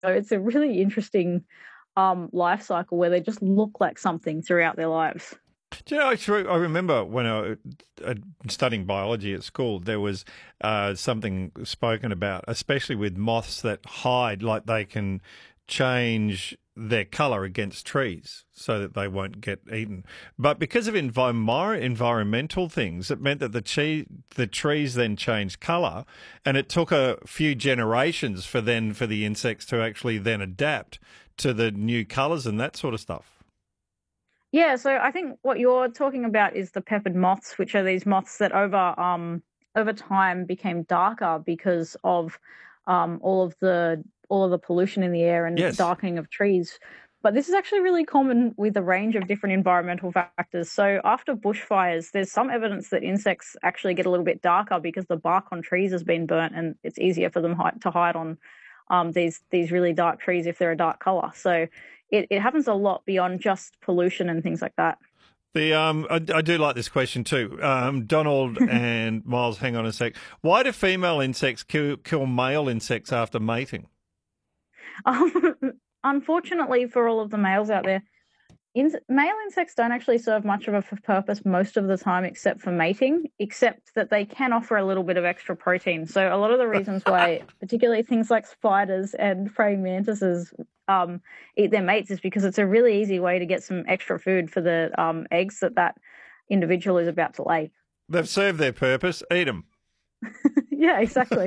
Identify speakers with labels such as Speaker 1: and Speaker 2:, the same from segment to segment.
Speaker 1: So it's a really interesting life cycle where they just look like something throughout their lives.
Speaker 2: Do you know, I remember when studying biology at school, there was something spoken about, especially with moths that hide, like they can change their colour against trees so that they won't get eaten. But because of environmental things, it meant that the trees then changed colour, and it took a few generations for the insects to actually then adapt to the new colours and that sort of stuff.
Speaker 1: Yeah, so I think what you're talking about is the peppered moths, which are these moths that over time became darker because of all of the pollution in the air and
Speaker 2: Yes.
Speaker 1: darkening of trees. But this is actually really common with a range of different environmental factors. So after bushfires, there's some evidence that insects actually get a little bit darker because the bark on trees has been burnt, and it's easier for them to hide on these really dark trees if they're a dark color. So it happens a lot beyond just pollution and things like that.
Speaker 2: I do like this question too. Donald and Miles, hang on a sec. Why do female insects kill male insects after mating?
Speaker 1: Um, Unfortunately for all of the males out there, male insects don't actually serve much of a purpose most of the time, except for mating, except that they can offer a little bit of extra protein. So a lot of the reasons why, particularly things like spiders and praying mantises eat their mates, is because it's a really easy way to get some extra food for the eggs that individual is about to lay.
Speaker 2: They've served their purpose. Eat them.
Speaker 1: Yeah, exactly.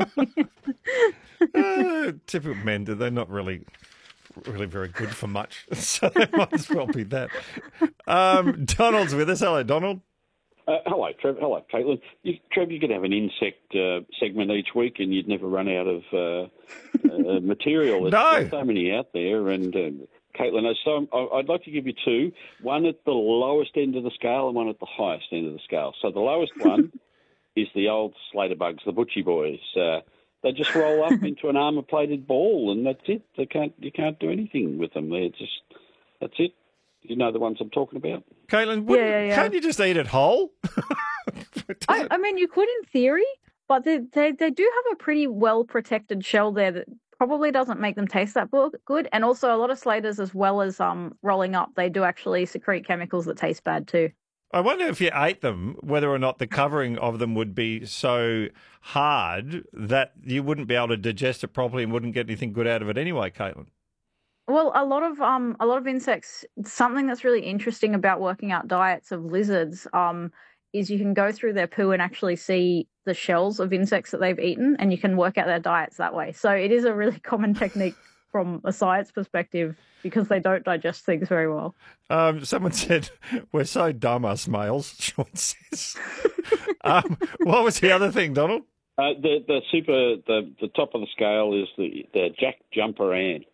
Speaker 2: Typical men, they're not really very good for much, so they might as well be that. Donald's with us. Hello, Donald.
Speaker 3: Hello, Trev. Hello, Caitlin. Trev, you could have an insect segment each week, and you'd never run out of material. There's so many out there, and Caitlin, so I'd like to give you two. One at the lowest end of the scale, and one at the highest end of the scale. So the lowest one is the old Slater bugs, the butchie boys. They just roll up into an armour-plated ball, and that's it. You can't do anything with them. That's it. You know the ones I'm talking about.
Speaker 2: Caitlin, can't you just eat it whole?
Speaker 1: I mean, you could in theory, but they do have a pretty well-protected shell there that probably doesn't make them taste that good. And also a lot of slaters, as well as rolling up, they do actually secrete chemicals that taste bad too.
Speaker 2: I wonder if you ate them, whether or not the covering of them would be so hard that you wouldn't be able to digest it properly and wouldn't get anything good out of it anyway, Caitlin.
Speaker 1: Well, a lot of insects. Something that's really interesting about working out diets of lizards is you can go through their poo and actually see the shells of insects that they've eaten, and you can work out their diets that way. So it is a really common technique from a science perspective because they don't digest things very well.
Speaker 2: Someone said, we're so dumb, us males, Sean says. What was the other thing, Donald?
Speaker 3: The top of the scale is the jack jumper ant.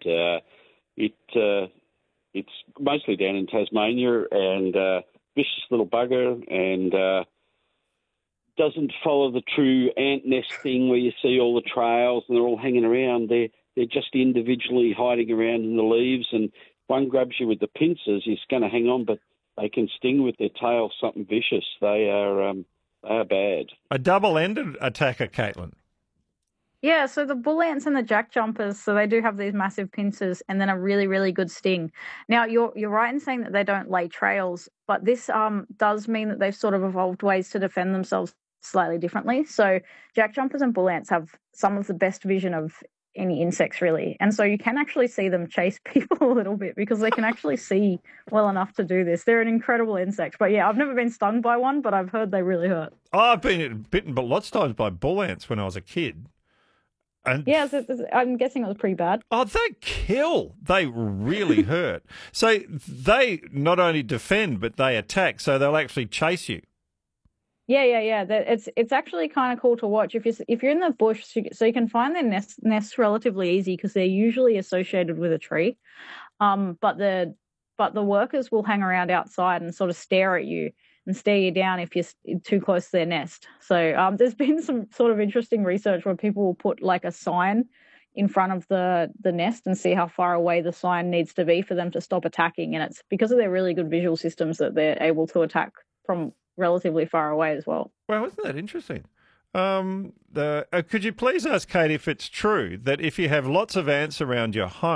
Speaker 3: It's mostly down in Tasmania, and vicious little bugger, and doesn't follow the true ant nest thing where you see all the trails and they're all hanging around. They're just individually hiding around in the leaves, and one grabs you with the pincers, he's going to hang on, but they can sting with their tail something vicious. They are bad.
Speaker 2: A double-ended attacker, Caitlin.
Speaker 1: Yeah, so the bull ants and the jack jumpers, so they do have these massive pincers and then a really, really good sting. Now, you're right in saying that they don't lay trails, but this does mean that they've sort of evolved ways to defend themselves slightly differently. So jack jumpers and bull ants have some of the best vision of any insects, really. And so you can actually see them chase people a little bit because they can actually see well enough to do this. They're an incredible insect. But yeah, I've never been stung by one, but I've heard they really hurt.
Speaker 2: Oh, I've been bitten but lots of times by bull ants when I was a kid. And
Speaker 1: yeah, I'm guessing it was pretty bad.
Speaker 2: Oh, they kill. They really hurt. So they not only defend, but they attack. So they'll actually chase you.
Speaker 1: Yeah. It's actually kind of cool to watch if you're in the bush, so you can find their nests relatively easy because they're usually associated with a tree. But the workers will hang around outside and sort of stare at you and stare you down if you're too close to their nest. So there's been some sort of interesting research where people will put like a sign in front of the nest and see how far away the sign needs to be for them to stop attacking. And it's because of their really good visual systems that they're able to attack from relatively far away as well.
Speaker 2: Well, isn't that interesting? Could you please ask Kate if it's true that if you have lots of ants around your home,